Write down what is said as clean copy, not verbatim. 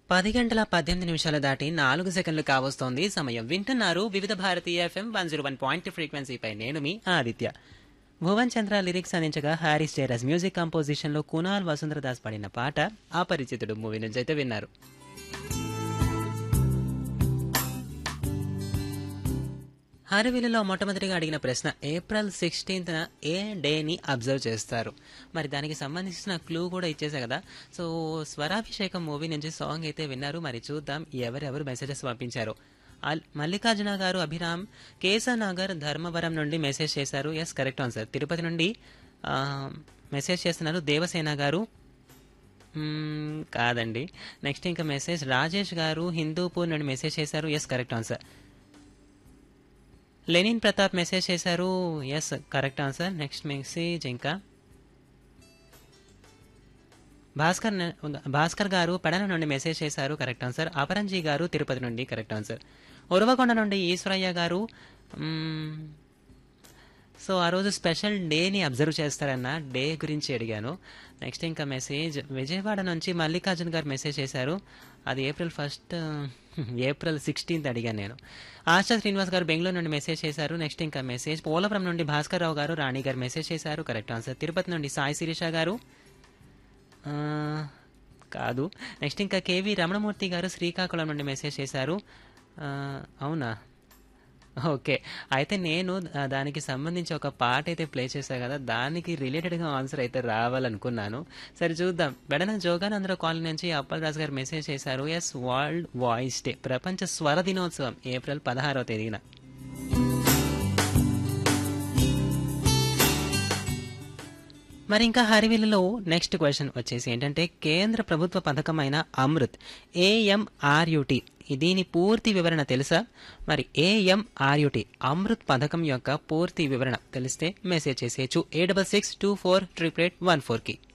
10 గంటల 18 నిమిషాలు దాటి 4 సెకండ్లు కావస్తోంది సమయం. వింటున్నారు వివిధ భారతీయ ఎఫ్ఎం 101.2 ఫ్రీక్వెన్సీపై. నేను మీ ఆదిత్య. భువన్ చంద్ర లిరిక్స్ అందించగా హారిస్ జయరాజ్ మ్యూజిక్ కంపోజిషన్లో కునాల్ వసుంధరదాస్ పాడిన పాట అపరిచితుడు మూవీ నుంచి అయితే విన్నారు. హరివిలులో మొట్టమొదటిగా అడిగిన ప్రశ్న, ఏప్రిల్ 16న ఏ డేని అబ్జర్వ్ చేస్తారు? మరి దానికి సంబంధించిన క్లూ కూడా ఇచ్చేసా కదా. సో స్వరాభిషేకం మూవీ నుంచి సాంగ్ అయితే విన్నారు. మరి చూద్దాం ఎవరెవరు మెసేజెస్ పంపించారు. మల్లికార్జున గారు అభిరామ్ కేశనగర్ ధర్మవరం నుండి మెసేజ్ చేశారు. Yes, correct answer. తిరుపతి నుండి మెసేజ్ చేస్తున్నారు దేవసేన గారు. కాదండి. నెక్స్ట్ ఇంకా మెసేజ్ రాజేష్ గారు హిందూపూర్ నుండి మెసేజ్ చేశారు. Yes, correct answer. Lenin Pratap message చేశారు. Yes, correct answer. Next message ఇంకా భాస్కర్ గారు పెడల నుండి మెసేజ్ చేశారు. Correct answer. అపరంజీ గారు తిరుపతి నుండి కరెక్ట్ ఆన్సర్. ఉరవకొండ నుండి ఈశ్వరయ్య గారు సో ఆ రోజు స్పెషల్ డేని అబ్జర్వ్ చేస్తారన్న డే గురించి అడిగాను. నెక్స్ట్ ఇంకా మెసేజ్ విజయవాడ నుంచి మల్లికార్జున్ గారు మెసేజ్ చేశారు. అది ఏప్రిల్ 16th అడిగాను నేను. ఆశా శ్రీనివాస్ గారు బెంగళూరు నుండి మెసేజ్ చేశారు. నెక్స్ట్ ఇంకా మెసేజ్ పోలవరం నుండి భాస్కర్ రావు గారు రాణి గారు మెసేజ్ చేశారు. Correct answer. తిరుపతి నుండి సాయి శిరీష గారు కాదు. నెక్స్ట్ ఇంకా కేవీ రమణమూర్తి గారు శ్రీకాకుళం నుండి మెసేజ్ చేశారు. అవునా, ఓకే. అయితే నేను దానికి సంబంధించి ఒక పాట అయితే ప్లే చేశాను కదా, దానికి రిలేటెడ్గా ఆన్సర్ అయితే రావాలనుకున్నాను. సరే చూద్దాం. బెడన జోగానందరావు కాలనీ నుంచి అప్పల్ రాజు గారు మెసేజ్ చేశారు. ఎస్, వరల్డ్ వాయిస్ డే, ప్రపంచ స్వర దినోత్సవం ఏప్రిల్ 16వ తేదీన. మరి ఇంకా హరివిల్లో నెక్స్ట్ క్వశ్చన్ వచ్చేసి ఏంటంటే, కేంద్ర ప్రభుత్వ పథకమైన అమృత్ ఏఎంఆర్యుటి దీని పూర్తి వివరణ తెలుసా? మరి ఏఎంఆర్యుటి అమృత్ పథకం యొక్క పూర్తి వివరణ తెలిస్తే మెసేజ్ చేసేయచ్చు 8662488814కి.